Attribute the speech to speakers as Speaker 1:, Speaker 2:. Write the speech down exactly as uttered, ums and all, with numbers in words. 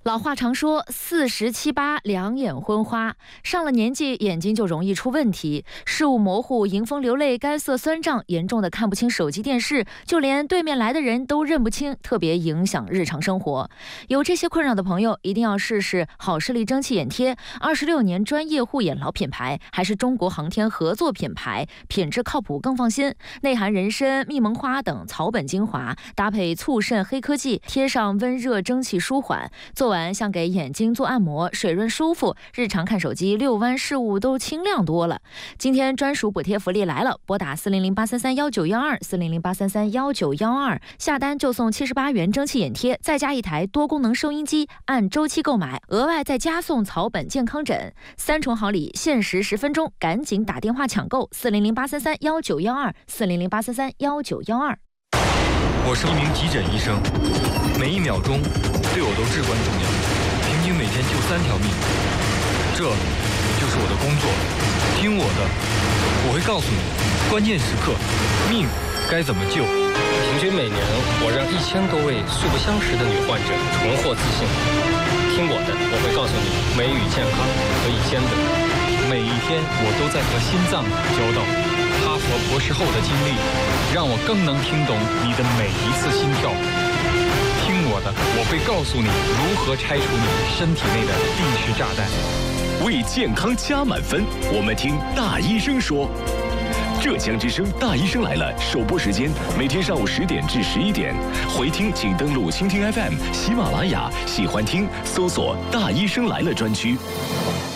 Speaker 1: 老话常说四十七八两眼昏花，上了年纪眼睛就容易出问题，视物模糊，迎风流泪，干涩酸胀，严重的看不清手机电视，就连对面来的人都认不清，特别影响日常生活。有这些困扰的朋友，一定要试试好视力蒸汽眼贴，二十六年专业护眼老品牌，还是中国航天合作品牌，品质靠谱更放心。内含人参、蜜蒙花等草本精华，搭配促肾黑科技，贴上温热蒸汽舒缓，做完像给眼睛做按摩，水润舒服，日常看手机遛弯视物都清亮多了。今天专属补贴福利来了，拨打四零零八三三幺九幺二四零零八三三幺九幺二，下单就送七十八元蒸汽眼贴，再加一台多功能收音机，按周期购买，额外再加送草本健康枕，三重好礼，限时十分钟，赶紧打电话抢购四零零八三三幺九幺二四零零八三三幺九幺二。
Speaker 2: 我是一名急诊医生，每一秒钟对我都至关重要，平均每天救三条命，这就是我的工作。听我的，我会告诉你关键时刻命该怎么救。
Speaker 3: 平均每年我让一千多位素不相识的女患者重获自信。听我的，我会告诉你美与健康可以兼得。
Speaker 4: 每一天我都在和心脏打交道，哈佛博士后的经历让我更能听懂你的每一次心跳。听我的，我会告诉你如何拆除你身体内的定时炸弹。
Speaker 5: 为健康加满分，我们听大医生说。浙江之声大医生来了首播时间每天上午十点至十一点，回听请登录蜻蜓 F M、喜马拉雅、喜欢听，搜索大医生来了专区。